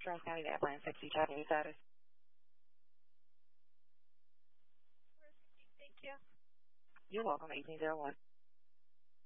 Charles County, the ambulance 60 tracking status. Thank you. You're welcome, 1801.